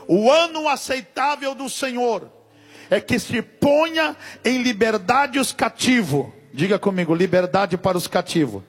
O ano aceitável do Senhor é que se ponha em liberdade os cativos. Diga comigo, liberdade para os cativos.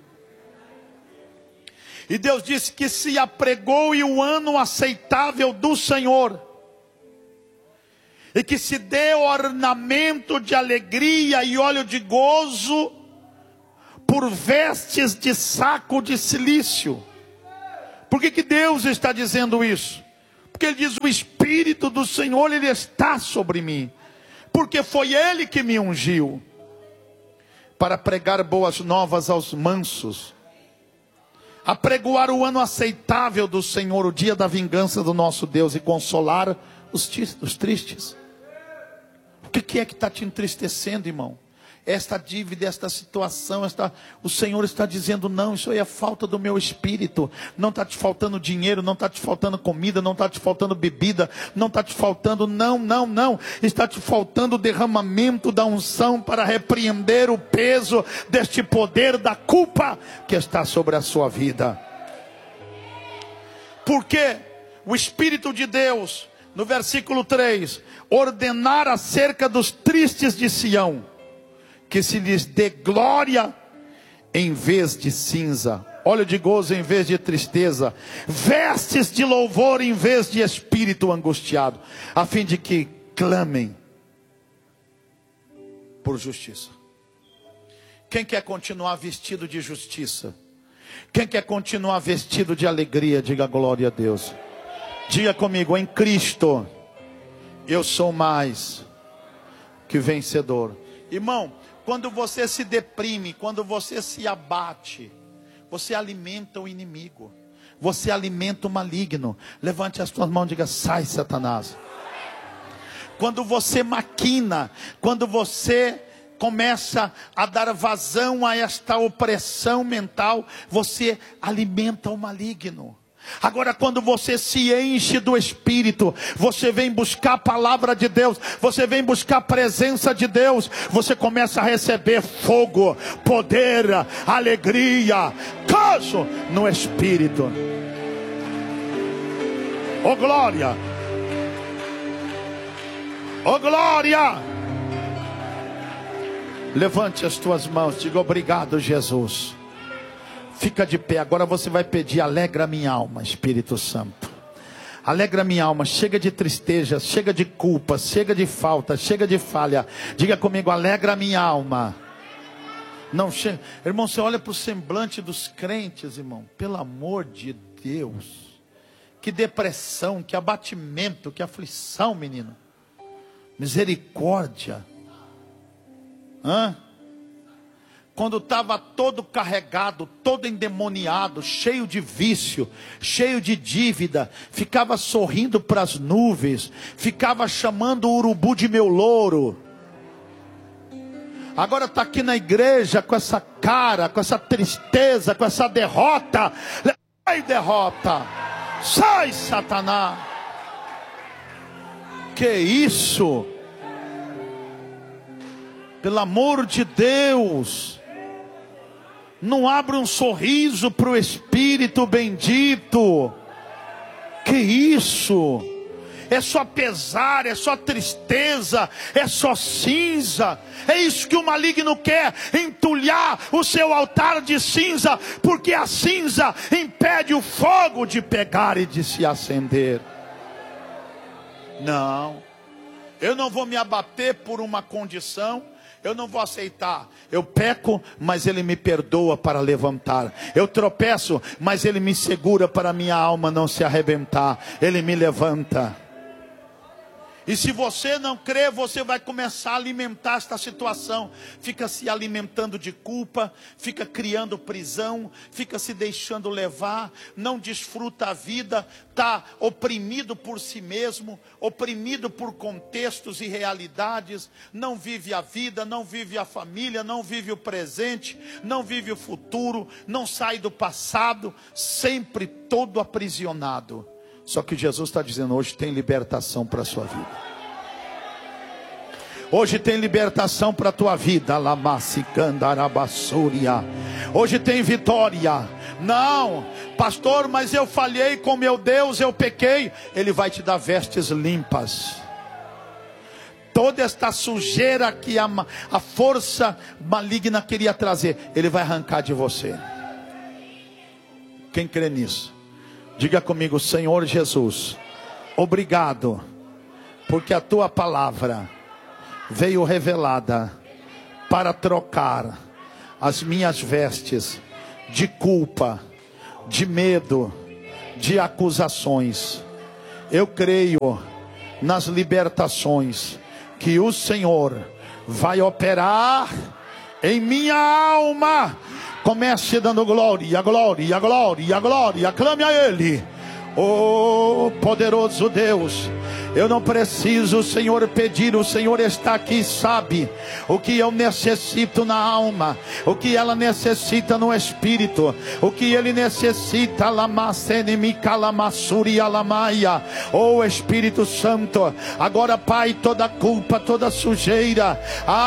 E Deus disse que se apregoe o ano aceitável do Senhor, e que se dê ornamento de alegria e óleo de gozo por vestes de saco de cilício. Por que Deus está dizendo isso? Porque Ele diz: o Espírito do Senhor, Ele está sobre mim, porque foi Ele que me ungiu para pregar boas novas aos mansos, apregoar o ano aceitável do Senhor, o dia da vingança do nosso Deus, e consolar os tristes. O que é que está te entristecendo, irmão? Esta dívida, esta situação, o Senhor está dizendo: não, isso aí é falta do meu Espírito. Não está te faltando dinheiro, não está te faltando comida, não está te faltando bebida, não está te faltando, não. Está te faltando o derramamento da unção para repreender o peso deste poder da culpa que está sobre a sua vida. Porque o Espírito de Deus, no versículo 3, ordenar acerca dos tristes de Sião, que se lhes dê glória em vez de cinza, óleo de gozo em vez de tristeza, vestes de louvor em vez de espírito angustiado, a fim de que clamem por justiça. Quem quer continuar vestido de justiça? Quem quer continuar vestido de alegria? Diga glória a Deus. Diga comigo: em Cristo eu sou mais que vencedor. Irmão, quando você se deprime, quando você se abate, você alimenta o inimigo, você alimenta o maligno. Levante as suas mãos e diga: sai, Satanás. Quando você maquina, quando você começa a dar vazão a esta opressão mental, você alimenta o maligno. Agora, quando você se enche do Espírito, você vem buscar a palavra de Deus, você vem buscar a presença de Deus, você começa a receber fogo, poder, alegria, gozo no Espírito. Oh glória! Oh glória! Levante as tuas mãos, diga: obrigado, Jesus. Fica de pé, agora você vai pedir: alegra minha alma, Espírito Santo. Alegra minha alma, chega de tristeza, chega de culpa, chega de falta, chega de falha. Diga comigo: alegra minha alma. Não chega, irmão, você olha para o semblante dos crentes, irmão, pelo amor de Deus. Que depressão, que abatimento, que aflição, menino. Misericórdia. Quando estava todo carregado, todo endemoniado, cheio de vício, cheio de dívida, ficava sorrindo para as nuvens, ficava chamando o urubu de meu louro. Agora está aqui na igreja com essa cara, com essa tristeza, com essa derrota. Sai, derrota! Sai, Satanás! Que isso? Pelo amor de Deus, não abre um sorriso para o Espírito bendito. Que isso? É só pesar, é só tristeza, é só cinza. É isso que o maligno quer, entulhar o seu altar de cinza, porque a cinza impede o fogo de pegar e de se acender. Não, eu não vou me abater por uma condição. Eu não vou aceitar. Eu peco, mas Ele me perdoa para levantar. Eu tropeço, mas Ele me segura para minha alma não se arrebentar. Ele me levanta. E se você não crê, você vai começar a alimentar esta situação. Fica se alimentando de culpa, fica criando prisão, fica se deixando levar, não desfruta a vida, está oprimido por si mesmo, oprimido por contextos e realidades, não vive a vida, não vive a família, não vive o presente, não vive o futuro, não sai do passado, sempre todo aprisionado. Só que Jesus está dizendo: hoje tem libertação para a sua vida. Hoje tem libertação para a tua vida. Hoje tem vitória. Não, pastor, mas eu falhei com meu Deus, eu pequei. Ele vai te dar vestes limpas. Toda esta sujeira que a força maligna queria trazer, Ele vai arrancar de você. Quem crê nisso? Diga comigo: Senhor Jesus, obrigado, porque a tua palavra veio revelada para trocar as minhas vestes de culpa, de medo, de acusações. Eu creio nas libertações que o Senhor vai operar em minha alma. Comece dando glória, glória, glória, glória. Clame a Ele. Oh, poderoso Deus, eu não preciso, Senhor, pedir. O Senhor está aqui, sabe o que eu necessito na alma, o que ela necessita no espírito, o que ele necessita. Oh, Espírito Santo, agora, Pai, toda culpa, toda sujeira,